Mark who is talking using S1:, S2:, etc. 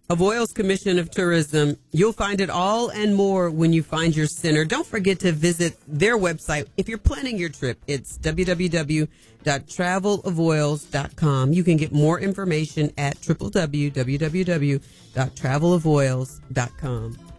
S1: Avoyles Commission of Tourism. You'll find it all and more when you find your center. Don't forget to visit their website. If you're planning your trip, it's www.travelavoyles.com. You can get more information at www.travelavoyles.com.